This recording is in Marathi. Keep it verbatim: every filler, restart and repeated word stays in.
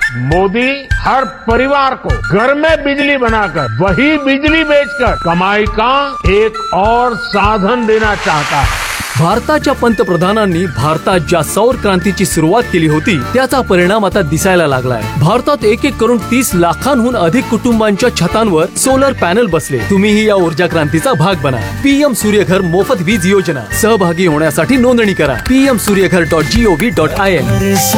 मोदी हर परिवार को घर में बिजली बनाकर वही बिजली बेचकर कमाई का एक और साधन देना चाहता है। भारताच्या पंतप्रधानांनी भारतात ज्या सौर क्रांतीची सुरुवात केली होती त्याचा परिणाम आता दिसायला लागलाय। भारतात एक एक करून तीस लाखांहून अधिक कुटुंबांच्या छतांवर सोलर पॅनल बसले। तुम्हीही या ऊर्जा क्रांतीचा भाग बना। पीएम सूर्यघर मोफत वीज योजना सहभागी होण्यासाठी नोंदणी करा P M Surya Ghar dot G O V dot I N.